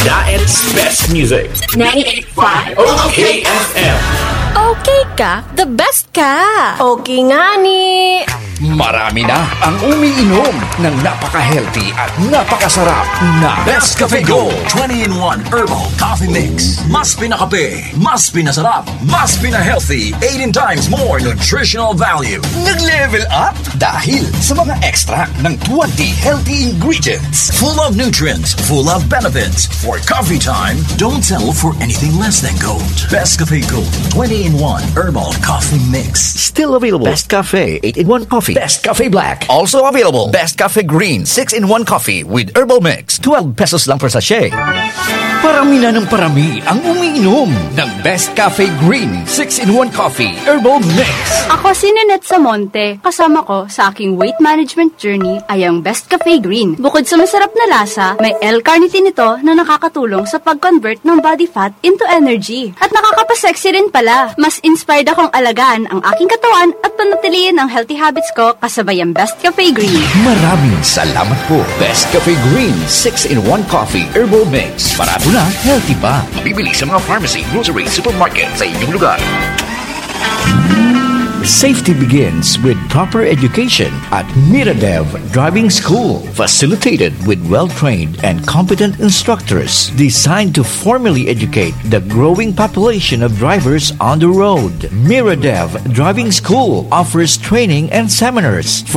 Daet's best music. 98.5 Okay FM. Okay ka? The best ka! Okay nga ni. Marami na ang umiinom ng napaka-healthy at napakasarap na Nescafe Gold 20-in-1 Herbal Coffee Mix. Mas pinakape, mas pinasarap, mas pina-healthy, 18 times more nutritional value. Nag-level up dahil sa mga extract ng 20 healthy ingredients. Full of nutrients, full of benefits. For coffee time, don't settle for anything less than gold. Nescafe Gold 20-in-1 Herbal Coffee Mix. Still available. Best Cafe 8-in-1 Coffee. Best Cafe Black. Also available. Best Cafe Green 6-in-1 Coffee with Herbal Mix. 12 pesos lang per sachet. Parami na ng parami ang umiinom ng Best Cafe Green 6-in-1 Coffee Herbal Mix. Ako si Nanette Samonte. Kasama ko sa aking weight management journey ay ang Best Cafe Green. Bukod sa masarap na lasa, may L-carnitine ito na nakakatulong sa pag-convert ng body fat into energy. At nakakapasexy rin pala. Mas inspired akong alagaan ang aking katawan at panatiliin ang healthy habits ko kasabay ang Best Cafe Green. Maraming salamat po. Best Cafe Green 6-in-1 Coffee Herbal Mix. Parado na, healthy pa. Mabibili sa mga pharmacy, grocery, supermarket sa inyong lugar. Safety begins with proper education at Miradev Driving School, facilitated with well-trained and competent instructors designed to formally educate the growing population of drivers on the road. Miradev Driving School offers training and seminars